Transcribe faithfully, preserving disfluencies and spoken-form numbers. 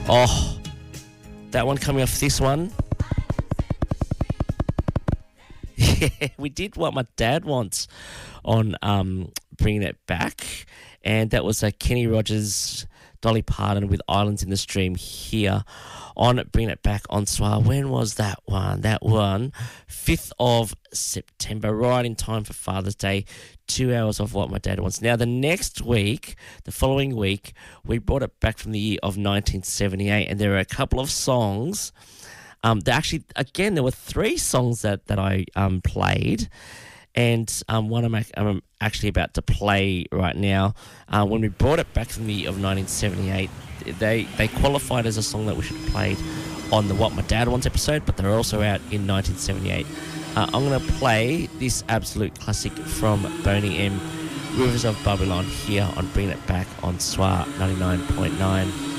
Oh, that one coming off this one. Yeah, we did What My Dad Wants on um, Bringing It Back. And that was uh, Kenny Rogers, Dolly Parton with Islands in the Stream here on Bringing It Back on S W R. When was that one? That one, fifth of September, right in time for Father's Day. Two hours of What My Dad Wants. Now, the next week, the following week, we brought it back from the year of nineteen seventy-eight, and there are a couple of songs. Um, there actually, again, there were three songs that, that I um, played, and um, one I'm, ac- I'm actually about to play right now. Uh, when we brought it back from the year of nineteen seventy-eight, they, they qualified as a song that we should have played on the What My Dad Wants episode, but they're also out in nineteen seventy-eight. Uh, I'm going to play this absolute classic from Boney M, Rivers of Babylon, here on Bring It Back on S W R ninety-nine point nine.